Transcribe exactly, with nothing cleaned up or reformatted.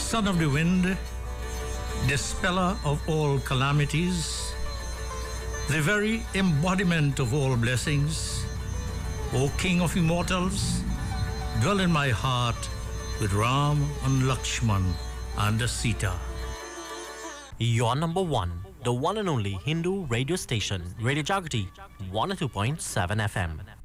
Son of the wind, dispeller of all calamities, the very embodiment of all blessings, O King of immortals, dwell in my heart with Ram and Lakshman and Sita. Your number one, the one and only Hindu radio station, Radio Jagati, one oh two point seven F M.